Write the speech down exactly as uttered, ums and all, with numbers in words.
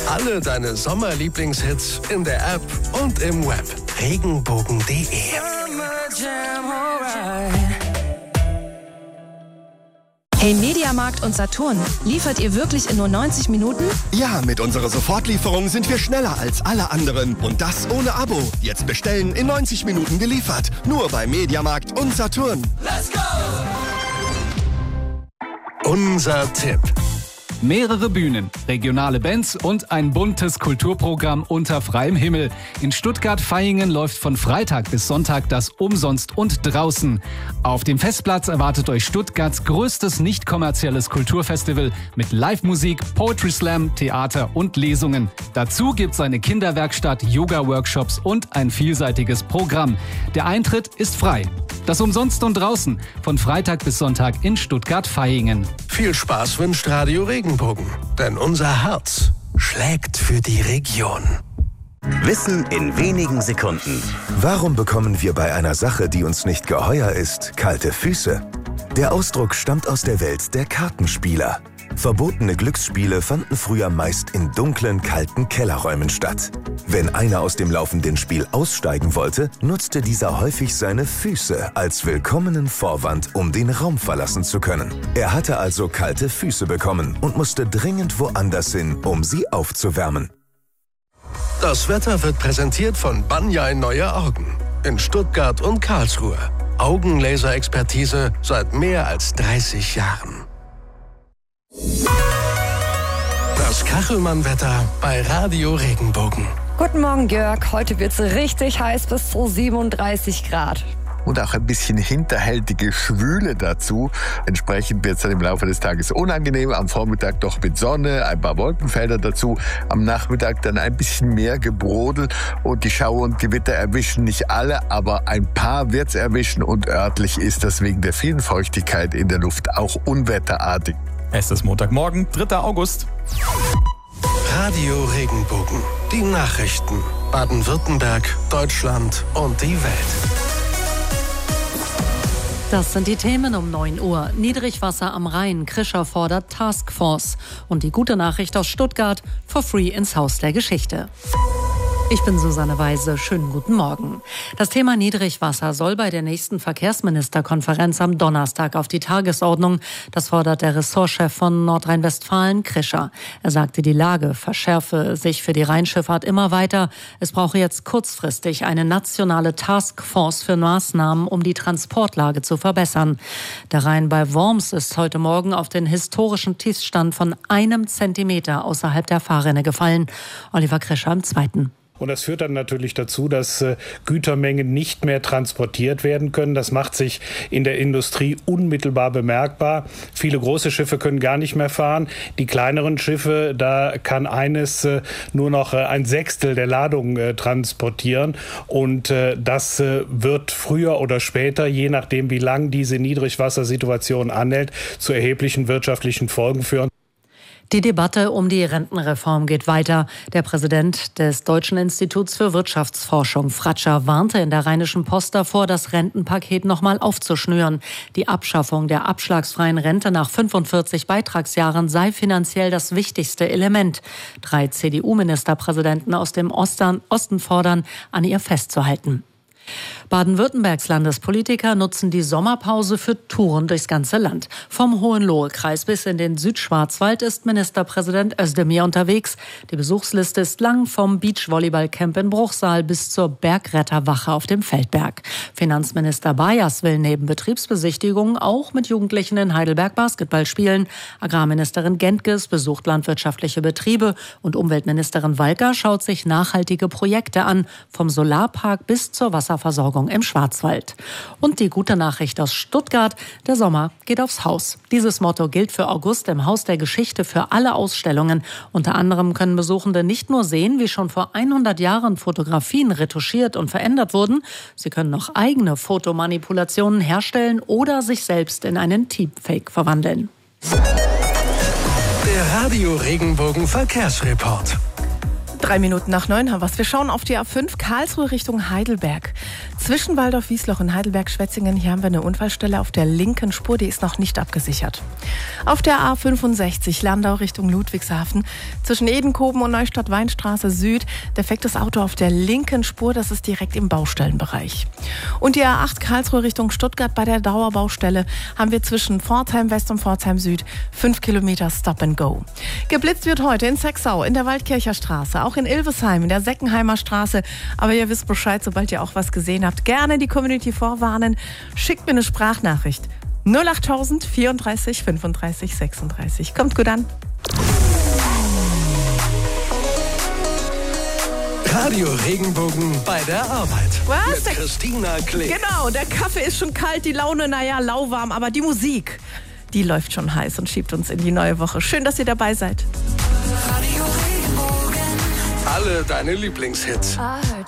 Alle deine Sommerlieblingshits in der App und im Web. Regenbogen punkt de. Hey Mediamarkt und Saturn, liefert ihr wirklich in nur neunzig Minuten? Ja, mit unserer Sofortlieferung sind wir schneller als alle anderen. Und das ohne Abo. Jetzt bestellen, in neunzig Minuten geliefert. Nur bei Mediamarkt und Saturn. Let's go! Unser Tipp. Mehrere Bühnen, regionale Bands und ein buntes Kulturprogramm unter freiem Himmel. In Stuttgart-Vaihingen läuft von Freitag bis Sonntag das Umsonst und Draußen. Auf dem Festplatz erwartet euch Stuttgarts größtes nicht kommerzielles Kulturfestival mit Live-Musik, Poetry Slam, Theater und Lesungen. Dazu gibt's eine Kinderwerkstatt, Yoga-Workshops und ein vielseitiges Programm. Der Eintritt ist frei. Das Umsonst und Draußen von Freitag bis Sonntag in Stuttgart-Vaihingen. Viel Spaß wünscht Radio Regenbogen, denn unser Herz schlägt für die Region. Wissen in wenigen Sekunden. Warum bekommen wir bei einer Sache, die uns nicht geheuer ist, kalte Füße? Der Ausdruck stammt aus der Welt der Kartenspieler. Verbotene Glücksspiele fanden früher meist in dunklen, kalten Kellerräumen statt. Wenn einer aus dem laufenden Spiel aussteigen wollte, nutzte dieser häufig seine Füße als willkommenen Vorwand, um den Raum verlassen zu können. Er hatte also kalte Füße bekommen und musste dringend woanders hin, um sie aufzuwärmen. Das Wetter wird präsentiert von Banjai Neue Augen in Stuttgart und Karlsruhe. Augenlaser-Expertise seit mehr als dreißig Jahren. Das Kachelmann-Wetter bei Radio Regenbogen. Guten Morgen, Jörg. Heute wird's richtig heiß, bis zu siebenunddreißig Grad. Und auch ein bisschen hinterhältige Schwüle dazu. Entsprechend wird es dann im Laufe des Tages unangenehm. Am Vormittag doch mit Sonne, ein paar Wolkenfelder dazu. Am Nachmittag dann ein bisschen mehr Gebrodel. Und die Schauer und Gewitter erwischen nicht alle, aber ein paar wird's erwischen. Und örtlich ist das wegen der vielen Feuchtigkeit in der Luft auch unwetterartig. Es ist Montagmorgen, dritter August. Radio Regenbogen. Die Nachrichten. Baden-Württemberg, Deutschland und die Welt. Das sind die Themen um neun Uhr. Niedrigwasser am Rhein. Krischer fordert Taskforce. Und die gute Nachricht aus Stuttgart. For free ins Haus der Geschichte. Ich bin Susanne Weise. Schönen guten Morgen. Das Thema Niedrigwasser soll bei der nächsten Verkehrsministerkonferenz am Donnerstag auf die Tagesordnung. Das fordert der Ressortchef von Nordrhein-Westfalen, Krischer. Er sagte, die Lage verschärfe sich für die Rheinschifffahrt immer weiter. Es brauche jetzt kurzfristig eine nationale Taskforce für Maßnahmen, um die Transportlage zu verbessern. Der Rhein bei Worms ist heute Morgen auf den historischen Tiefstand von einem Zentimeter außerhalb der Fahrrinne gefallen. Oliver Krischer im Zweiten. Und das führt dann natürlich dazu, dass äh, Gütermengen nicht mehr transportiert werden können. Das macht sich in der Industrie unmittelbar bemerkbar. Viele große Schiffe können gar nicht mehr fahren. Die kleineren Schiffe, da kann eines äh, nur noch äh, ein Sechstel der Ladung äh, transportieren. Und äh, das äh, wird früher oder später, je nachdem wie lang diese Niedrigwassersituation anhält, zu erheblichen wirtschaftlichen Folgen führen. Die Debatte um die Rentenreform geht weiter. Der Präsident des Deutschen Instituts für Wirtschaftsforschung, Fratscher, warnte in der Rheinischen Post davor, das Rentenpaket nochmal aufzuschnüren. Die Abschaffung der abschlagsfreien Rente nach fünfundvierzig Beitragsjahren sei finanziell das wichtigste Element. Drei C D U-Ministerpräsidenten aus dem Osten fordern, an ihr festzuhalten. Baden-Württembergs Landespolitiker nutzen die Sommerpause für Touren durchs ganze Land. Vom Hohenlohe-Kreis bis in den Südschwarzwald ist Ministerpräsident Özdemir unterwegs. Die Besuchsliste ist lang, vom Beachvolleyballcamp in Bruchsal bis zur Bergretterwache auf dem Feldberg. Finanzminister Bayers will neben Betriebsbesichtigungen auch mit Jugendlichen in Heidelberg Basketball spielen. Agrarministerin Gentges besucht landwirtschaftliche Betriebe und Umweltministerin Walker schaut sich nachhaltige Projekte an, vom Solarpark bis zur Wasserversorgung im Schwarzwald. Und die gute Nachricht aus Stuttgart, der Sommer geht aufs Haus. Dieses Motto gilt für August im Haus der Geschichte für alle Ausstellungen. Unter anderem können Besuchende nicht nur sehen, wie schon vor hundert Jahren Fotografien retuschiert und verändert wurden, sie können noch eigene Fotomanipulationen herstellen oder sich selbst in einen Deepfake verwandeln. Der Radio Regenbogen Verkehrsreport. Drei Minuten nach neun haben wir es. Wir schauen auf die A fünf Karlsruhe Richtung Heidelberg. Zwischen Waldorf-Wiesloch und Heidelberg-Schwetzingen, hier haben wir eine Unfallstelle auf der linken Spur, die ist noch nicht abgesichert. Auf der A fünfundsechzig Landau Richtung Ludwigshafen, zwischen Edenkoben und Neustadt-Weinstraße Süd, defektes Auto auf der linken Spur, das ist direkt im Baustellenbereich. Und die A acht Karlsruhe Richtung Stuttgart bei der Dauerbaustelle haben wir zwischen Pforzheim West und Pforzheim Süd fünf Kilometer Stop and Go. Geblitzt wird heute in Sexau, in der Waldkircher Straße, auch in Ilvesheim, in der Seckenheimer Straße. Aber ihr wisst Bescheid, sobald ihr auch was gesehen habt. Gerne die Community vorwarnen. Schickt mir eine Sprachnachricht. null achttausend vierunddreißig fünfunddreißig sechsunddreißig. Kommt gut an. Radio Regenbogen bei der Arbeit. Was? Mit Christina Klee. Genau, der Kaffee ist schon kalt, die Laune, naja, lauwarm, aber die Musik, die läuft schon heiß und schiebt uns in die neue Woche. Schön, dass ihr dabei seid. Alle deine Lieblingshits. I heard